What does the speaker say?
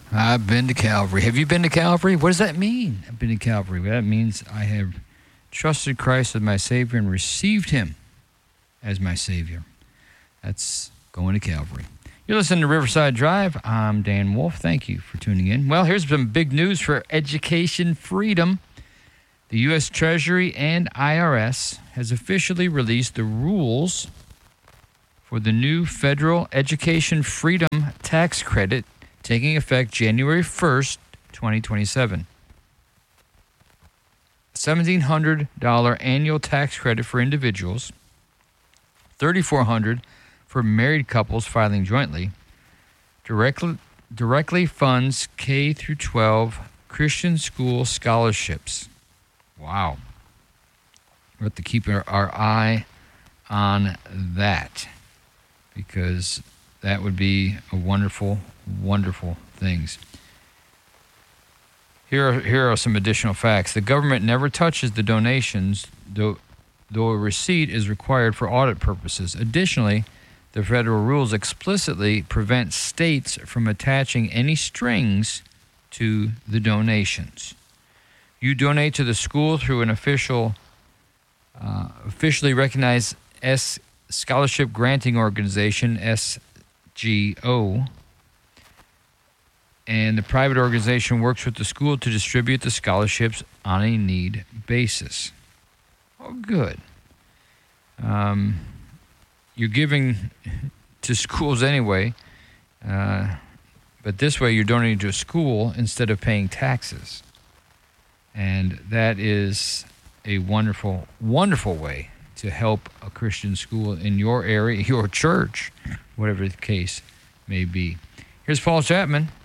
I've been to Calvary. Have you been to Calvary? What does that mean? I've been to Calvary. That means I have trusted Christ as my Savior and received Him as my Savior. That's going to Calvary. You're listening to Riverside Drive. I'm Dan Wolf. Thank you for tuning in. Well, here's some big news for education freedom. The U.S. Treasury and IRS has officially released the rules for the new federal education freedom tax credit taking effect January 1st, 2027. $1,700 annual tax credit for individuals, $3,400 for married couples filing jointly, directly funds K through 12 Christian school scholarships. Wow. We have to keep our eye on that because that would be a wonderful, wonderful things. Here are some additional facts. The government never touches the donations, though a receipt is required for audit purposes. Additionally, the federal rules explicitly prevent states from attaching any strings to the donations. You donate to the school through an officially recognized scholarship granting organization, SGO, and the private organization works with the school to distribute the scholarships on a need basis. Oh, good. You're giving to schools anyway, but this way you're donating to a school instead of paying taxes. And that is a wonderful, wonderful way to help a Christian school in your area, your church, whatever the case may be. Here's Paul Chapman.